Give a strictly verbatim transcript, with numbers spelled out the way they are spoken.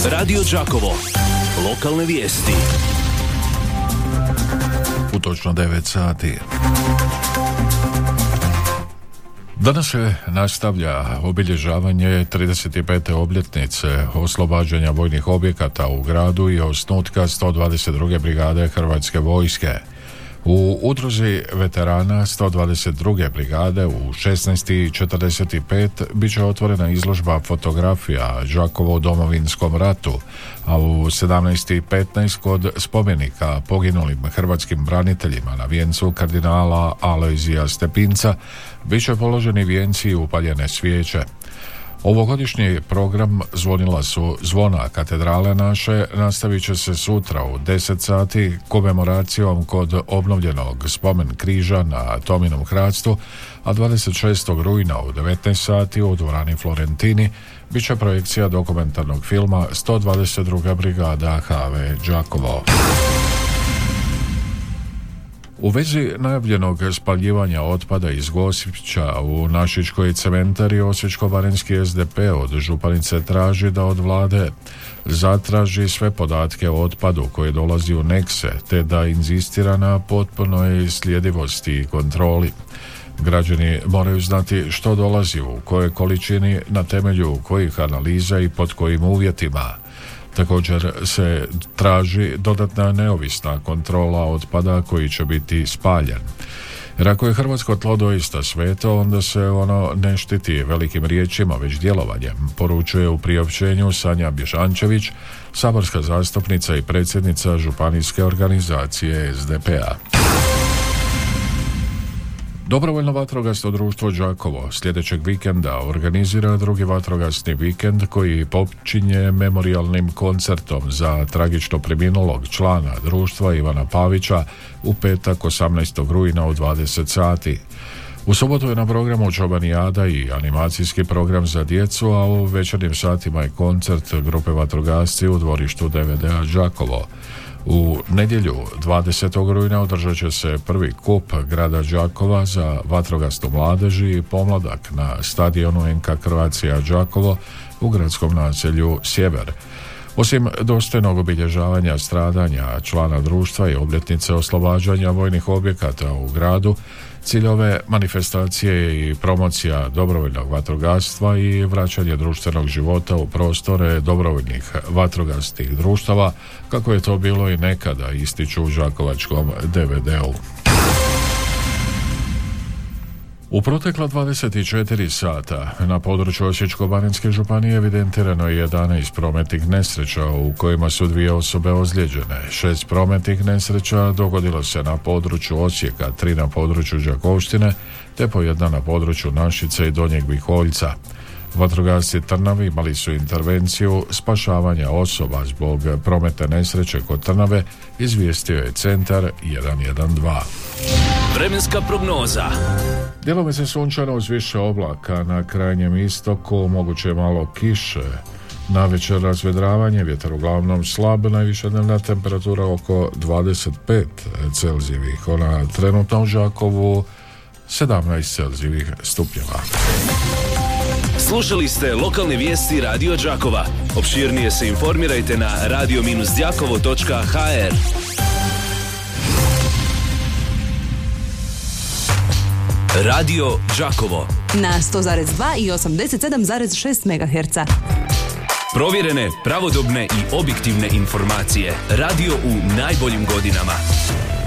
Radio Đakovo. Lokalne vijesti. U točno devet sati. Danas se nastavlja obilježavanje trideset pete obljetnice oslobađanja vojnih objekata u gradu i osnutka sto dvadeset druge brigade Hrvatske vojske. U udruzi veterana sto dvadeset druge brigade u šesnaest i četrdeset pet bit će otvorena izložba fotografija Đakovo u Domovinskom ratu, a u sedamnaest i petnaest kod spomenika poginulim hrvatskim braniteljima na vijencu kardinala Alojzija Stepinca bit će položeni vijenci i upaljene svijeće. Ovogodišnji program Zvonila su zvona katedrale naše nastavit će se sutra u deset sati komemoracijom kod obnovljenog spomen križa na Tominom Hrastvu, a dvadeset šestog rujna u devetnaest sati u dvorani Florentini bit će projekcija dokumentarnog filma sto dvadeset druga brigada H V Đakovo. U vezi najavljenog spaljivanja otpada iz Gospića u Našičkoj cementari Osječko-baranjski S D P od županice traži da od vlade zatraži sve podatke o otpadu koji dolazi u Nekse, te da inzistira na potpunoj sljedivosti i kontroli. Građani moraju znati što dolazi u kojoj količini, na temelju kojih analiza i pod kojim uvjetima. Također se traži dodatna neovisna kontrola otpada koji će biti spaljen. Jer ako je hrvatsko tlo doista sveto, onda se ono ne štiti velikim riječima, već djelovanjem, poručuje u priopćenju Sanja Bježančević, saborska zastupnica i predsjednica županijske organizacije S D P A. Dobrovoljno vatrogasno društvo Đakovo sljedećeg vikenda organizira drugi vatrogasni vikend koji počinje memorijalnim koncertom za tragično preminulog člana društva Ivana Pavića u petak osamnaestog rujna u dvadeset sati. U subotu je na programu Čobanijada i animacijski program za djecu, a u večernjim satima je koncert grupe vatrogasci u dvorištu D V D-a Đakovo. U nedjelju dvadesetog rujna održat će se prvi kup grada Đakova za vatrogasnu mladeži i pomladak na stadionu N K Croatia Đakovo u gradskom naselju Sjever. Osim dostojnog obilježavanja stradanja člana društva i obljetnice oslobađanja vojnih objekata u gradu, cilj ove manifestacije je i promocija dobrovoljnog vatrogastva i vraćanje društvenog života u prostore dobrovoljnih vatrogasnih društava, kako je to bilo i nekada, ističu u đakovačkom D V D-u. U protekla dvadeset četiri sata na području Osječko-baranjske županije evidentirano je jedanaest prometnih nesreća u kojima su dvije osobe ozlijeđene. Šest prometnih nesreća dogodilo se na području Osijeka, tri na području Đakovštine, te po jedna na području Našice i Donjeg Miholjca. Vatrogasci Trnavi imali su intervenciju spašavanja osoba zbog prometne nesreće kod Trnave, izvijestio je centar jedan jedan dva. Vremenska prognoza. Djelomice sunčano uz više oblaka na krajnjem istoku, moguće malo kiše. Navečer razvedravanje, vjetar uglavnom slab, najviša dnevna temperatura oko dvadeset pet Celzijevih. Ona trenutno u Đakovu sedamnaest Celzijevih stupnjeva. Slušali ste lokalne vijesti Radio Đakova. Opširnije se informirajte na radio đakovo točka ha er. Radio Đakovo na sto zarez dva i osamdeset sedam zarez šest megaherca. Provjerene, pravodobne i objektivne informacije. Radio u najboljim godinama.